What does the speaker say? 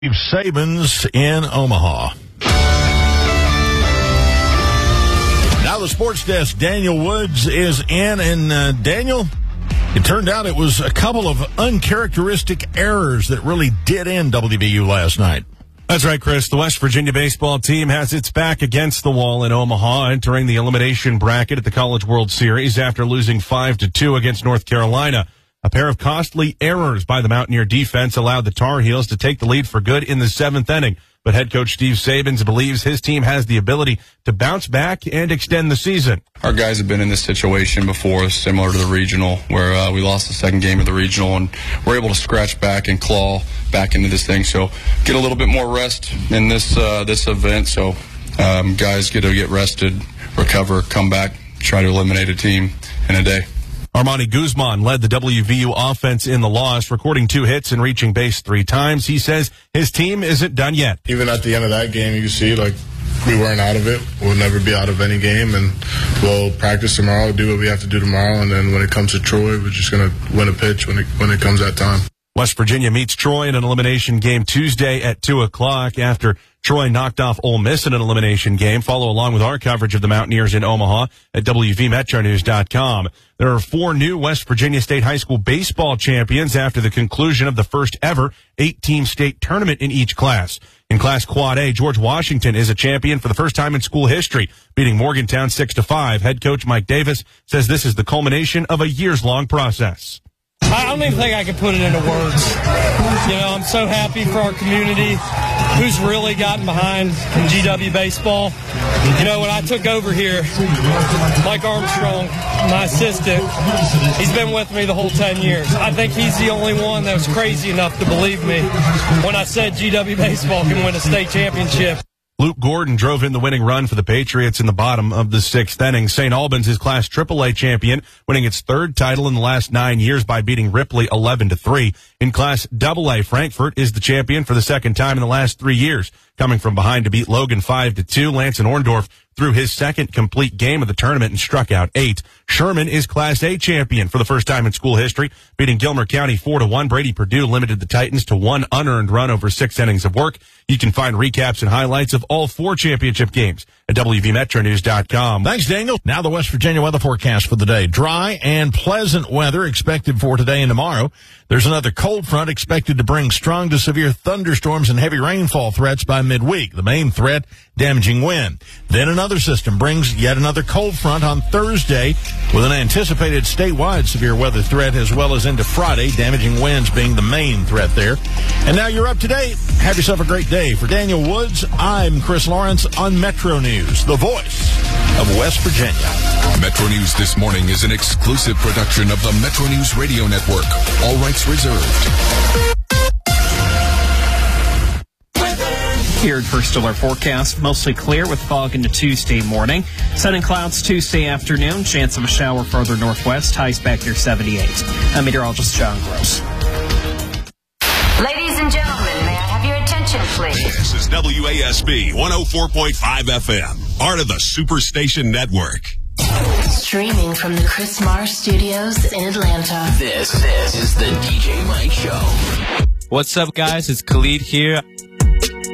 Steve Sabins in Omaha. Now the sports desk, Daniel Woods is in, and Daniel, it turned out it was a couple of uncharacteristic errors that really did end WVU last night. That's right, Chris. The West Virginia baseball team has its back against the wall in Omaha, entering the elimination bracket at the College World Series after losing 5-2 against North Carolina. A pair of costly errors by the Mountaineer defense allowed the Tar Heels to take the lead for good in the seventh inning. But head coach Steve Sabins believes his team has the ability to bounce back and extend the season. Our guys have been in this situation before, similar to the regional, where we lost the second game of the regional, and we're able to scratch back and claw back into this thing. So get a little bit more rest in this event. So guys get to get rested, recover, come back, try to eliminate a team in a day. Armani Guzman led the WVU offense in the loss, recording 2 hits and reaching base 3 times. He says his team isn't done yet. Even at the end of that game, you can see, we weren't out of it. We'll never be out of any game, and we'll practice tomorrow, do what we have to do tomorrow, and then when it comes to Troy, we're just going to win a pitch when it comes that time. West Virginia meets Troy in an elimination game Tuesday at 2 o'clock after Troy knocked off Ole Miss in an elimination game. Follow along with our coverage of the Mountaineers in Omaha at WVMetroNews.com. There are 4 new West Virginia State High School baseball champions after the conclusion of the first ever 8-team state tournament in each class. In Class Quad A, George Washington is a champion for the first time in school history, beating Morgantown 6-5. Head coach Mike Davis says this is the culmination of a years-long process. I don't even think I can put it into words. I'm so happy for our community who's really gotten behind GW baseball. When I took over here, Mike Armstrong, my assistant, he's been with me the whole 10 years. I think he's the only one that was crazy enough to believe me when I said GW baseball can win a state championship. Luke Gordon drove in the winning run for the Patriots in the bottom of the 6th inning. St. Albans is Class AAA champion, winning its 3rd title in the last 9 years by beating Ripley 11-3. In Class AA, Frankfort is the champion for the 2nd time in the last 3 years, coming from behind to beat Logan 5-2. Lanson Orndorff threw his 2nd complete game of the tournament and struck out 8. Sherman is Class A champion for the first time in school history, beating Gilmer County 4-1. Brady Purdue limited the Titans to 1 unearned run over 6 innings of work. You can find recaps and highlights of all 4 championship games at WVMetroNews.com. Thanks, Daniel. Now the West Virginia weather forecast for the day. Dry and pleasant weather expected for today and tomorrow. There's another cold front expected to bring strong to severe thunderstorms and heavy rainfall threats by midweek. The main threat, damaging wind. Then another system brings yet another cold front on Thursday with an anticipated statewide severe weather threat as well as into Friday, damaging winds being the main threat there. And now you're up to date. Have yourself a great day. For Daniel Woods, I'm Chris Lawrence on Metro News, the voice of West Virginia. Metro News This Morning is an exclusive production of the Metro News Radio Network. All rights reserved. Here at First Alert Forecast, mostly clear with fog into Tuesday morning. Sun and clouds Tuesday afternoon. Chance of a shower further northwest. Highs back near 78. I'm meteorologist John Gross. Ladies and gentlemen, may I have your attention, please? This is WASB 104.5 FM, part of the Superstation Network. Streaming from the Chris Mars Studios in Atlanta. This is the DJ Mike Show. What's up, guys? It's Khalid here.